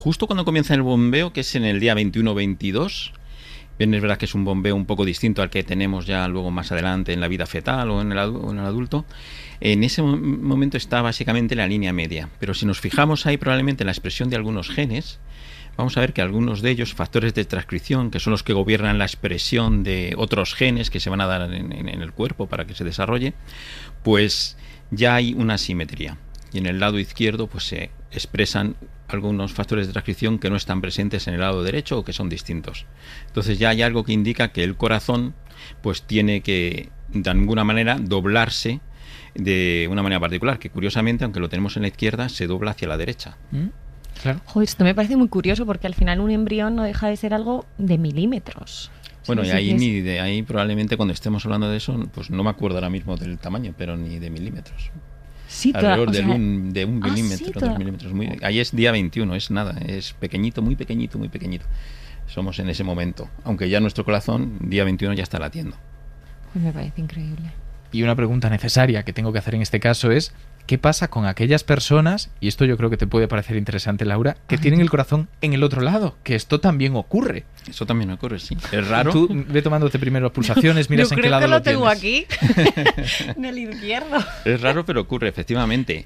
Justo cuando comienza el bombeo, que es en el día 21-22, bien, es verdad que es un bombeo un poco distinto al que tenemos ya luego más adelante en la vida fetal o en el adulto. En ese momento está básicamente la línea media, pero si nos fijamos ahí probablemente en la expresión de algunos genes, vamos a ver que algunos de ellos, factores de transcripción, que son los que gobiernan la expresión de otros genes que se van a dar en el cuerpo para que se desarrolle, pues ya hay una asimetría. Y en el lado izquierdo pues se expresan algunos factores de transcripción que no están presentes en el lado derecho o que son distintos. Entonces ya hay algo que indica que el corazón pues tiene que de alguna manera doblarse de una manera particular, que curiosamente, aunque lo tenemos en la izquierda, se dobla hacia la derecha. Claro. Joder, esto me parece muy curioso porque al final un embrión no deja de ser algo de milímetros. Bueno, Sí, y sí, ahí, es- ni de ahí probablemente cuando estemos hablando de eso, pues no me acuerdo ahora mismo del tamaño, pero ni de milímetros. Sí, Alrededor o sea, de un milímetro, sí, 2 milímetros. Ahí es día 21, es nada, es pequeñito, muy pequeñito, muy pequeñito. Somos en ese momento, aunque ya nuestro corazón, día 21, ya está latiendo. Pues me parece increíble. Y una pregunta necesaria que tengo que hacer en este caso es, ¿qué pasa con aquellas personas, y esto yo creo que te puede parecer interesante, Laura, que tienen el corazón en el otro lado? Que esto también ocurre. Eso también ocurre, sí. Es raro. Tú ve tomándote primero las pulsaciones, miras Yo en qué creo lado que lo tienes. tengo aquí, en el izquierdo. Es raro, pero ocurre, efectivamente.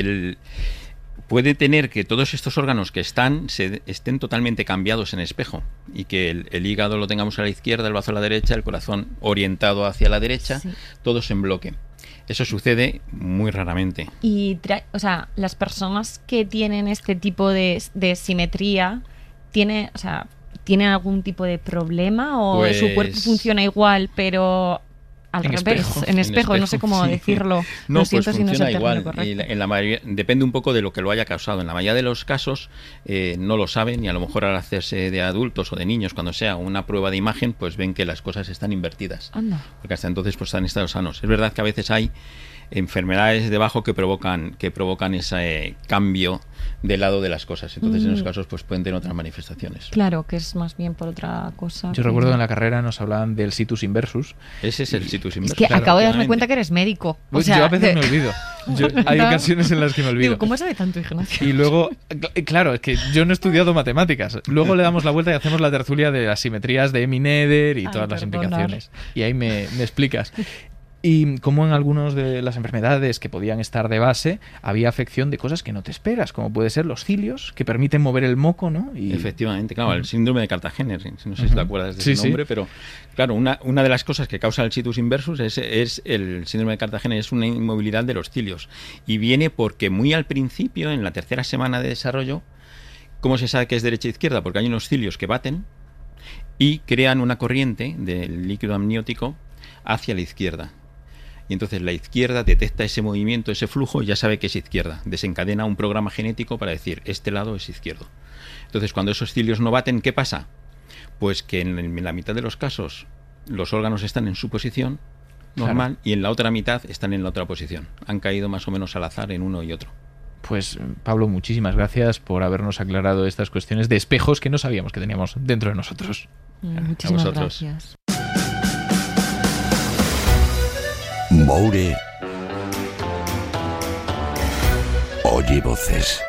Puede tener que todos estos órganos que estén totalmente cambiados en espejo y que el hígado lo tengamos a la izquierda, el bazo a la derecha, el corazón orientado hacia la derecha, Sí. todos en bloque. Eso sucede muy raramente. Y, o sea, las personas que tienen este tipo de simetría, ¿tienen algún tipo de problema o Pues- su cuerpo funciona igual, pero al En revés? espejo. En espejo, no sé espejo, cómo sí. decirlo. No, Lo siento pues si no es el funciona término igual. correcto. En la mayoría, depende un poco de lo que lo haya causado. En la mayoría de los casos no lo saben y a lo mejor al hacerse de adultos o de niños, cuando sea una prueba de imagen, pues ven que las cosas están invertidas. Anda. Porque hasta entonces pues han estado sanos. Es verdad que a veces hay enfermedades debajo que provocan ese cambio del lado de las cosas. Entonces en esos casos pues pueden tener otras manifestaciones. Claro, que es más bien por otra cosa. Yo que- recuerdo que en la carrera nos hablaban del situs inversus. Ese es el situs Es inversus. que Claro, acabo de darme efectivamente. cuenta que eres médico. O sea, Yo a veces me olvido. Hay No. ocasiones en las que me olvido. Digo, ¿cómo sabe tanto Ignacio? Y luego, claro, es que yo no he estudiado matemáticas. Luego le damos la vuelta y hacemos la tertulia de las simetrías de Emi-Nether y Ay, todas las perdonad. implicaciones. Y ahí me explicas. Y como en algunas de las enfermedades que podían estar de base, había afección de cosas que no te esperas, como puede ser los cilios, que permiten mover el moco, ¿no? Y Efectivamente, claro, el síndrome de Cartagena, no sé si te acuerdas de Sí, ese sí. nombre, pero claro, una de las cosas que causa el situs inversus es el síndrome de Cartagena, es una inmovilidad de los cilios. Y viene porque muy al principio, en la tercera semana de desarrollo, ¿cómo se sabe que es derecha e izquierda? Porque hay unos cilios que baten y crean una corriente del líquido amniótico hacia la izquierda. Y entonces la izquierda detecta ese movimiento, ese flujo, y ya sabe que es izquierda. Desencadena un programa genético para decir, este lado es izquierdo. Entonces, cuando esos cilios no baten, ¿qué pasa? Pues que en la mitad de los casos los órganos están en su posición normal y en la otra mitad están en la otra posición. Han caído más o menos al azar en uno y otro. pues Pablo, muchísimas gracias por habernos aclarado estas cuestiones de espejos que no sabíamos que teníamos dentro de nosotros. Muchísimas vosotros. gracias. Moure oye voces.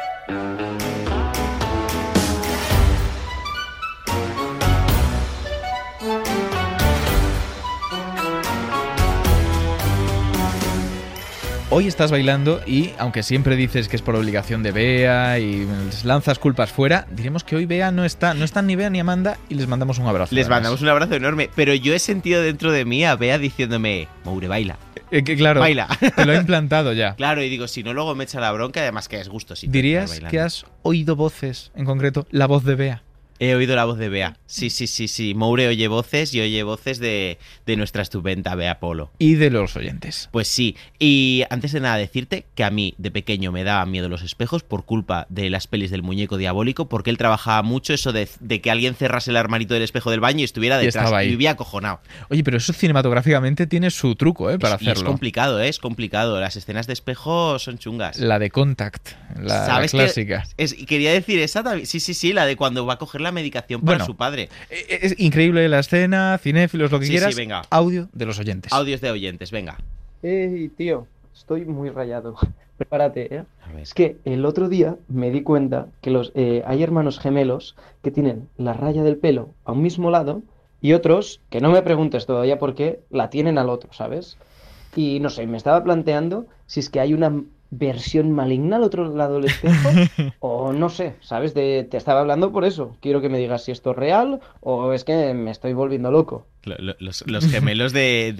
Hoy estás bailando y, aunque siempre dices que es por obligación de Bea y les lanzas culpas fuera, diremos que hoy Bea no están ni Bea ni Amanda y les mandamos un abrazo. Les además. mandamos un abrazo enorme, pero yo he sentido dentro de mí a Bea diciéndome, Moure, baila. Que claro, Baila. te lo he implantado ya. Claro, y digo, si no, luego me echa la bronca, además que es gusto. Sí, ¿Dirías que has oído voces, en concreto la voz de Bea? He oído la voz de Bea. Sí. Moure oye voces y oye voces de nuestra estupenda Bea Polo. Y de los oyentes. Pues sí, y antes de nada decirte que a mí de pequeño me daban miedo los espejos por culpa de las pelis del muñeco diabólico, porque él trabajaba mucho eso de que alguien cerrase el armarito del espejo del baño y estuviera Y detrás, estaba ahí. y vivía acojonado. Oye, pero eso cinematográficamente tiene su truco, para Y es hacerlo. complicado, es complicado. Las escenas de espejo son chungas. La de Contact, la ¿Sabes clásica. Quería decir esa también. Sí, la de cuando va a coger la medicación para Bueno, su padre. Es increíble la escena, cinéfilos, lo que Sí, quieras. sí, venga. Audio de los oyentes. Audios de oyentes, venga. Hey, tío, estoy muy rayado. Prepárate, ¿eh? A ver. Es que el otro día me di cuenta que hay hermanos gemelos que tienen la raya del pelo a un mismo lado y otros, que no me preguntes todavía por qué, la tienen al otro, ¿sabes? Y no sé, me estaba planteando si es que hay una versión maligna al otro lado del espejo o no sé, ¿sabes? Te estaba hablando por eso. Quiero que me digas si esto es real o es que me estoy volviendo loco. Los gemelos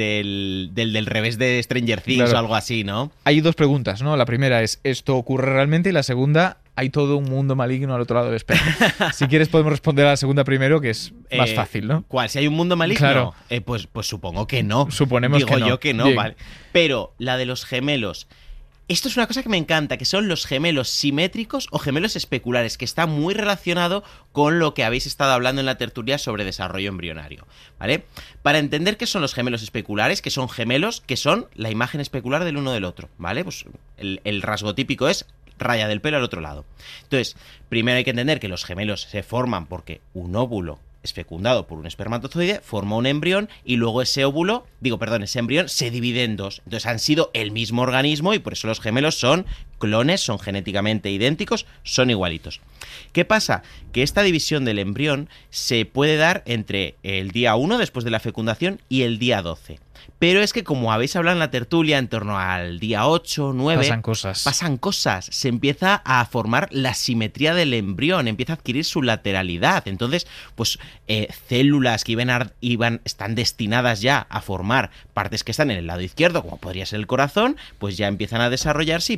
del revés de Stranger Things Claro. o algo así, ¿no? Hay dos preguntas, ¿no? La primera es, ¿esto ocurre realmente? Y la segunda, ¿hay todo un mundo maligno al otro lado del espejo? Si quieres podemos responder a la segunda primero, que es más fácil, ¿no? ¿Cuál? ¿Si hay un mundo maligno? Claro. Pues supongo que no. Suponemos Digo que no. yo que no, Bien. vale. Pero la de los gemelos... Esto es una cosa que me encanta, que son los gemelos simétricos o gemelos especulares, que está muy relacionado con lo que habéis estado hablando en la tertulia sobre desarrollo embrionario, ¿vale? Para entender qué son los gemelos especulares, que son gemelos que son la imagen especular del uno del otro, ¿vale? Pues el rasgo típico es raya del pelo al otro lado. Entonces, primero hay que entender que los gemelos se forman porque un óvulo es fecundado por un espermatozoide, forma un embrión y luego ese embrión se divide en dos. Entonces han sido el mismo organismo y por eso los gemelos son clones, son genéticamente idénticos, son igualitos. ¿Qué pasa? Que esta división del embrión se puede dar entre el día 1 después de la fecundación y el día 12. Pero es que como habéis hablado en la tertulia, en torno al día 8, 9... Pasan cosas. Se empieza a formar la simetría del embrión, empieza a adquirir su lateralidad. Entonces, pues células que están destinadas ya a formar partes que están en el lado izquierdo, como podría ser el corazón, pues ya empiezan a desarrollarse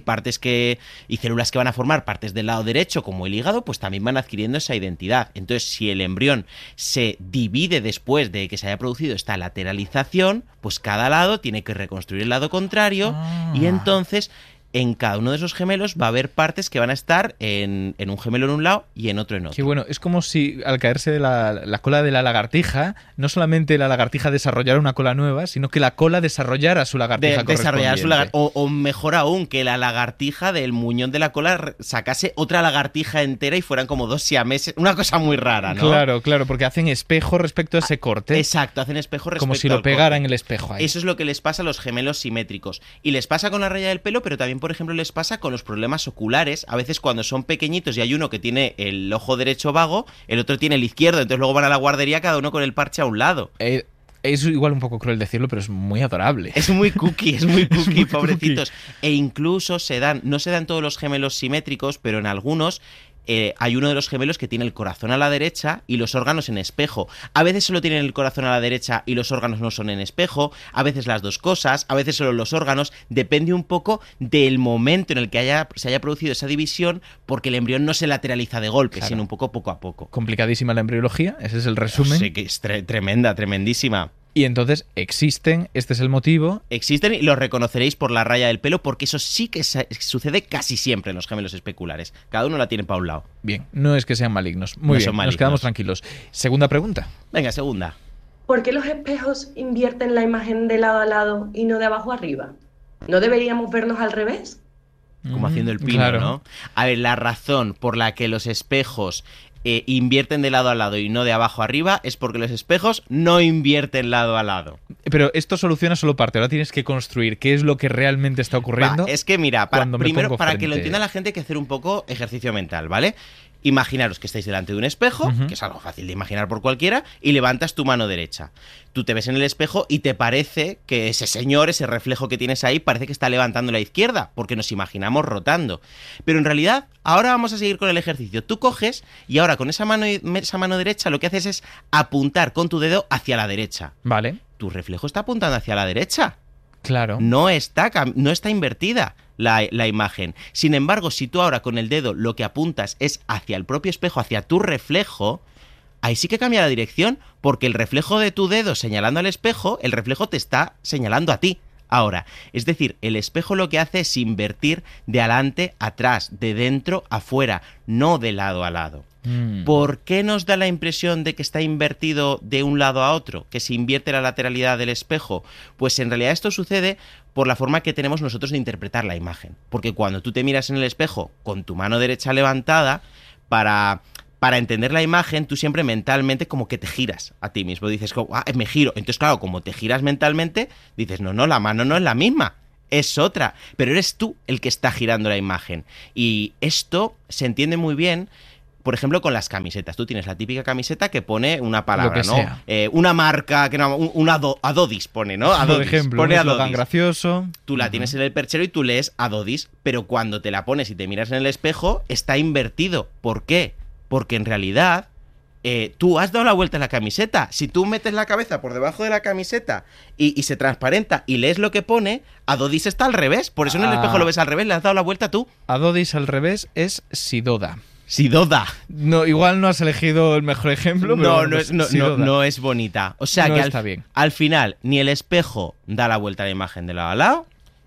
y células que van a formar partes del lado derecho, como el hígado, pues también van adquiriendo esa identidad. Entonces, si el embrión se divide después de que se haya producido esta lateralización, pues cada lado tiene que reconstruir el lado contrario y entonces en cada uno de esos gemelos va a haber partes que van a estar en un gemelo en un lado y en otro en otro. Qué bueno, es como si al caerse de la cola de la lagartija, no solamente la lagartija desarrollara una cola nueva, sino que la cola desarrollara su lagartija correspondiente. O mejor aún, que la lagartija del muñón de la cola sacase otra lagartija entera y fueran como dos siameses. Una cosa muy rara, ¿no? Claro, porque hacen espejo respecto a ese corte. Exacto, hacen espejo respecto como si lo pegaran en el espejo ahí. Eso es lo que les pasa a los gemelos simétricos. Y les pasa con la raya del pelo, pero también, por ejemplo, les pasa con los problemas oculares. A veces cuando son pequeñitos y hay uno que tiene el ojo derecho vago, el otro tiene el izquierdo, entonces luego van a la guardería cada uno con el parche a un lado. Es igual un poco cruel decirlo, pero es muy adorable. Es muy cookie, pobrecitos. E incluso no se dan todos los gemelos simétricos, pero en algunos hay uno de los gemelos que tiene el corazón a la derecha y los órganos en espejo. A veces solo tienen el corazón a la derecha y los órganos no son en espejo, a veces las dos cosas, a veces solo los órganos. Depende un poco del momento en el que se haya producido esa división, porque el embrión no se lateraliza de golpe, sino un poco a poco. Complicadísima la embriología, ese es el resumen. Sí, que es tremendísima. Y entonces existen, este es el motivo. Existen y los reconoceréis por la raya del pelo, porque eso sí que sucede casi siempre en los gemelos especulares. Cada uno la tiene para un lado. Bien, no es que sean malignos. Muy bien, nos quedamos tranquilos. Segunda pregunta. Venga, segunda. ¿Por qué los espejos invierten la imagen de lado a lado y no de abajo arriba? ¿No deberíamos vernos al revés? Como haciendo el pino, claro. ¿no? A ver, la razón por la que los espejos invierten de lado a lado y no de abajo a arriba es porque los espejos no invierten lado a lado. Pero esto soluciona solo parte. Ahora tienes que construir qué es lo que realmente está ocurriendo. Es que mira, primero para que lo entienda la gente hay que hacer un poco ejercicio mental, ¿vale? Imaginaros que estáis delante de un espejo, que es algo fácil de imaginar por cualquiera, y levantas tu mano derecha. Tú te ves en el espejo y te parece que ese señor, ese reflejo que tienes ahí, parece que está levantando la izquierda, porque nos imaginamos rotando. Pero en realidad, ahora vamos a seguir con el ejercicio. Tú coges y ahora con esa mano derecha lo que haces es apuntar con tu dedo hacia la derecha. Vale. Tu reflejo está apuntando hacia la derecha. Claro. No está invertida la imagen. Sin embargo, si tú ahora con el dedo lo que apuntas es hacia el propio espejo, hacia tu reflejo, ahí sí que cambia la dirección, porque el reflejo de tu dedo señalando al espejo, el reflejo te está señalando a ti. Ahora, es decir, el espejo lo que hace es invertir de adelante a atrás, de dentro a fuera, no de lado a lado. ¿Por qué nos da la impresión de que está invertido de un lado a otro, que se invierte la lateralidad del espejo? Pues en realidad esto sucede por la forma que tenemos nosotros de interpretar la imagen. Porque cuando tú te miras en el espejo con tu mano derecha levantada, para entender la imagen, tú siempre mentalmente como que te giras a ti mismo. Dices, me giro. Entonces, claro, como te giras mentalmente, dices, no, la mano no es la misma. es otra, pero eres tú el que está girando la imagen. Y esto se entiende muy bien, por ejemplo, con las camisetas. Tú tienes la típica camiseta que pone una palabra, Lo que ¿no? sea. Una marca, que no, Adodis pone, ¿no? Por Adodis, ejemplo, pone un eslogan Adodis. gracioso. Tú la tienes en el perchero y tú lees Adodis, pero cuando te la pones y te miras en el espejo, está invertido. ¿Por qué? Porque en realidad tú has dado la vuelta a la camiseta. Si tú metes la cabeza por debajo de la camiseta y se transparenta y lees lo que pone, Adodis está al revés. Por eso en el espejo lo ves al revés, le has dado la vuelta tú. Adodis al revés es Sidoda. Sidoda. No, igual no has elegido el mejor ejemplo, pero No, bueno, no, pues es, no, Sidoda. no es bonita. O sea No que está bien. al final ni el espejo da la vuelta a la imagen de lado a lado,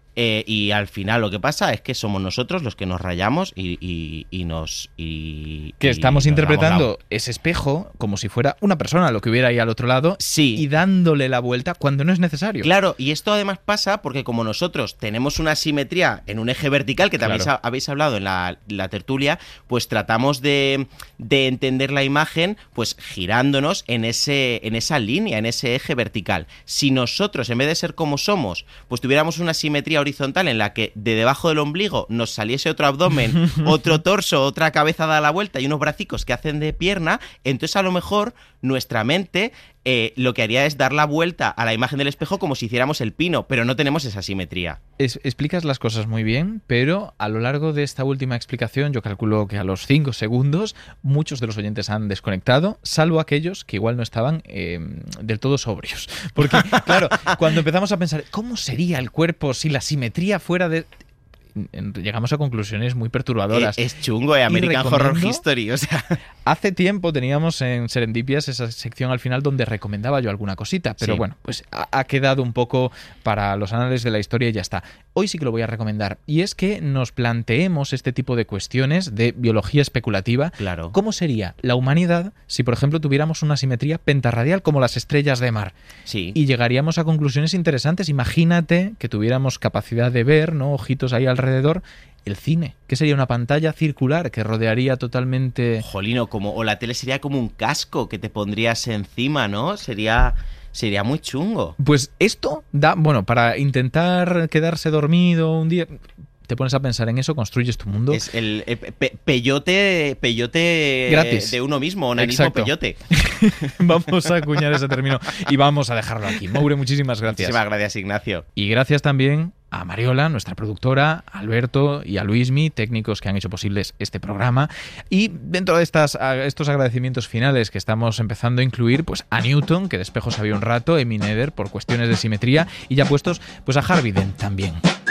y al final lo que pasa es que somos nosotros los que nos rayamos y nos... Que estamos nos interpretando damos ese espejo como si fuera una persona lo que hubiera ahí al otro lado Sí. y dándole la vuelta cuando no es necesario. Claro, y esto además pasa porque como nosotros tenemos una simetría en un eje vertical, que también Claro. habéis hablado en la tertulia, pues tratamos de entender la imagen pues girándonos en esa línea, en ese eje vertical. Si nosotros, en vez de ser como somos, pues tuviéramos una simetría horizontal en la que de debajo del ombligo nos saliese otro abdomen, otro torso, otra cabeza dada la vuelta y unos bracicos que hacen de pierna, entonces a lo mejor nuestra mente lo que haría es dar la vuelta a la imagen del espejo como si hiciéramos el pino, pero no tenemos esa simetría. Explicas las cosas muy bien, pero a lo largo de esta última explicación, yo calculo que a los 5 segundos muchos de los oyentes han desconectado, salvo aquellos que igual no estaban del todo sobrios. Porque, claro, cuando empezamos a pensar, ¿cómo sería el cuerpo si la simetría fuera de...? Llegamos a conclusiones muy perturbadoras. Es chungo, American Horror History, o sea... Hace tiempo teníamos en Serendipias esa sección al final donde recomendaba yo alguna cosita, pero Sí. bueno, pues ha quedado un poco para los anales de la historia y ya está. Hoy sí que lo voy a recomendar, y es que nos planteemos este tipo de cuestiones de biología especulativa. Claro. ¿Cómo sería la humanidad si, por ejemplo, tuviéramos una simetría pentarradial como las estrellas de mar? Sí. Y llegaríamos a conclusiones interesantes. Imagínate que tuviéramos capacidad de ver, ¿no? Ojitos ahí alrededor. El cine, que sería una pantalla circular que rodearía totalmente... Jolino, o la tele sería como un casco que te pondrías encima, ¿no? Sería muy chungo. Pues esto da, bueno, para intentar quedarse dormido un día... Te pones a pensar en eso, construyes tu mundo. Es el peyote Gratis. de uno mismo, onanismo Exacto. peyote. Vamos a acuñar ese término y vamos a dejarlo aquí. Maure, muchísimas gracias. Muchísimas gracias, Ignacio. Y gracias también a Mariola, nuestra productora, a Alberto y a Luismi, técnicos que han hecho posibles este programa. Y dentro de estos agradecimientos finales que estamos empezando a incluir, pues a Newton, que de espejos había un rato, Emi Nether por cuestiones de simetría, y ya puestos, pues a Harvey Dent también.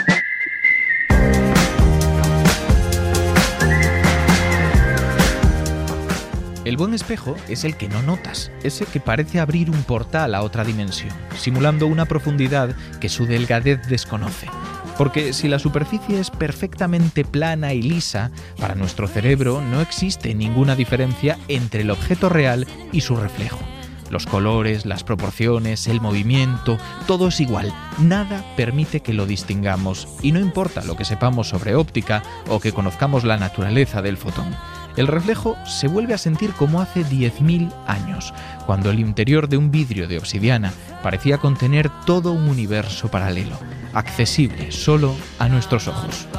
El buen espejo es el que no notas, ese que parece abrir un portal a otra dimensión, simulando una profundidad que su delgadez desconoce. Porque si la superficie es perfectamente plana y lisa, para nuestro cerebro no existe ninguna diferencia entre el objeto real y su reflejo. Los colores, las proporciones, el movimiento, todo es igual. Nada permite que lo distingamos, y no importa lo que sepamos sobre óptica o que conozcamos la naturaleza del fotón. El reflejo se vuelve a sentir como hace 10.000 años, cuando el interior de un vidrio de obsidiana parecía contener todo un universo paralelo, accesible solo a nuestros ojos.